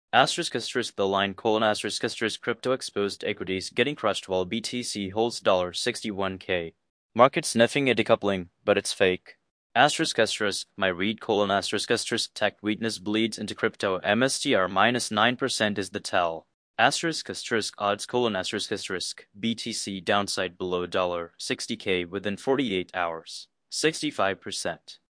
Asterisk the line asterisk crypto exposed equities getting crushed while BTC holds $61K. Market sniffing a decoupling, but it's fake. My read tech weakness bleeds into crypto MSTR minus 9% is the tell. Odds BTC downside below $60K within 48 hours. 65%.